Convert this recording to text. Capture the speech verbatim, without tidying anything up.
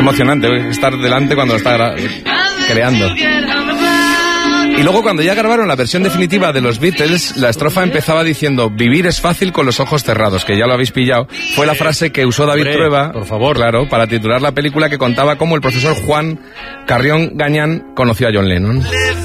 emocionante estar delante cuando lo está gra- creando. Y luego cuando ya grabaron la versión definitiva de los Beatles, la estrofa empezaba diciendo vivir es fácil con los ojos cerrados, que ya lo habéis pillado. Fue la frase que usó David Hombre, Trueba, por favor, claro, para titular la película que contaba cómo el profesor Juan Carrión Gañán conoció a John Lennon.